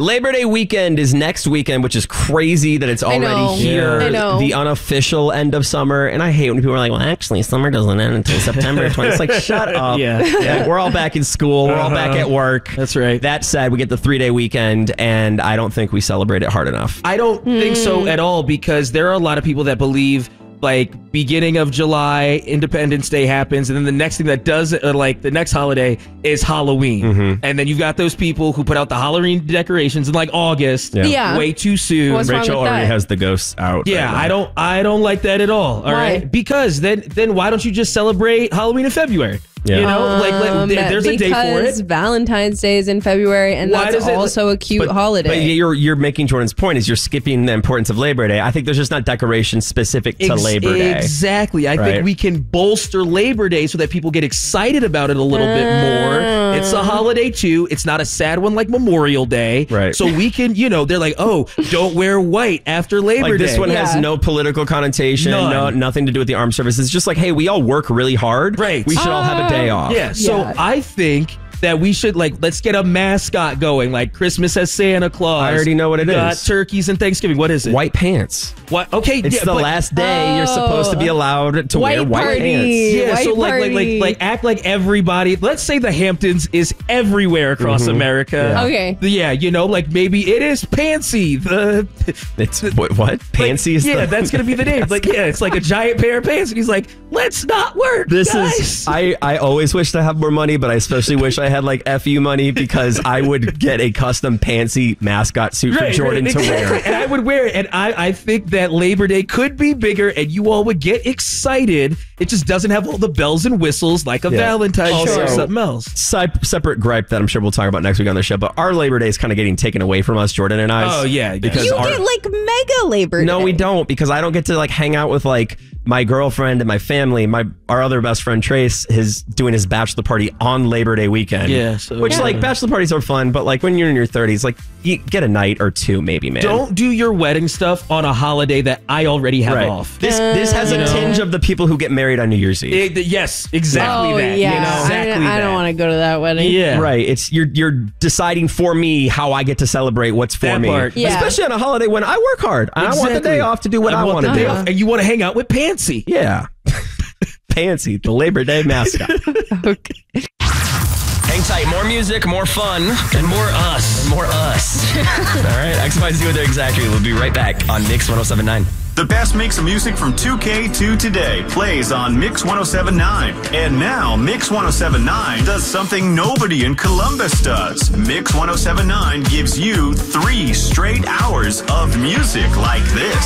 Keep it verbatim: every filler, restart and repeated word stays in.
Labor Day weekend is next weekend, which is crazy that it's already know. here. Yeah. I know. The unofficial end of summer. And I hate when people are like, well, actually, summer doesn't end until September twentieth. It's like, shut up. Yeah. Yeah, we're all back in school. We're all Uh-huh. back at work. That's right. That said, we get the three-day weekend, and I don't think we celebrate it hard enough. I don't think so at all, because there are a lot of people that believe like beginning of July, Independence Day happens, and then the next thing that does, uh, like the next holiday is Halloween. Mm-hmm. And then you've got those people who put out the Halloween decorations in like August, Yeah. Yeah. way too soon. What's wrong Rachel with already that? has the ghosts out. Yeah, right now. I don't I don't like that at all. All Why? right, because then then why don't you just celebrate Halloween in February? Yeah. You know, like, like Um, there- there's a day for because it. Valentine's Day is in February, and Why that's does it- also a cute But holiday. you're you're making Jordan's point is you're skipping the importance of Labor Day. I think there's just not decorations specific to Ex- Labor Day. Exactly. I Right. think we can bolster Labor Day so that people get excited about it a little bit more. It's a holiday too. It's not a sad one like Memorial Day. Right. So we can, you know, they're like, oh, don't wear white after Labor Like Day. this one has Yeah. no political connotation, None. no nothing to do with the armed services. It's just like, hey, we all work really hard. Right. We should all have a day off. Yeah. So Yeah. I think that we should like let's get a mascot going. Like Christmas has Santa Claus. I already know what it We got is. turkeys and Thanksgiving. What is it? White pants. What? Okay. It's yeah, the but- last day you're supposed to be allowed to White wear white party. pants. Yeah, White so like, like party. like like act like everybody. Let's say the Hamptons is everywhere across America. Yeah. Okay. Yeah, you know, like maybe it is Pansy. The It's what? what? Pansy is yeah, the, that's gonna be the name. Like yeah, it's like a giant pair of pants, and he's like, let's not work. This guys. is I, I always wish to have more money, but I especially wish I had like F U money because I would get a custom Pansy mascot suit for Right, Jordan right, to exactly. wear. And I would wear it. And I, I think that Labor Day could be bigger and you all would get excited. It just doesn't have all the bells and whistles like a Yeah. Valentine's Day or Also- something else. Side, separate gripe that I'm sure we'll talk about next week on the show, but our Labor Day is kind of getting taken away from us, Jordan and I. Oh, yeah, yeah. because you our, get like mega Labor Day. no, we don't, because I don't get to like hang out with like my girlfriend and my family. My our other best friend Trace is doing his bachelor party on Labor Day weekend. Yeah, so- which Yeah. like bachelor parties are fun, but like when you're in your thirties, like you get a night or two maybe, man. Don't do your wedding stuff on a holiday that I already have right. off. This this has a You know? tinge of the people who get married on New Year's Eve. It- yes, exactly Oh that. yeah, You know? Exactly I, I don't that. want to go to that wedding. Yeah. Right. It's you're you're deciding for me how I get to celebrate what's for That me. part. Yeah. Especially on a holiday when I work hard. And I want the Exactly. day off to do what I, want to the day do. off, and you want to hang out with Pansy. Yeah. Pansy, the Labor Day mascot. Hang tight. More music, more fun, And more us. more us. All right. X Y Z with their exactly. We'll be right back on Mix one oh seven point nine. The best mix of music from two K to today plays on Mix one oh seven point nine. And now Mix one oh seven point nine does something nobody in Columbus does. Mix one oh seven point nine gives you three straight hours of music like this.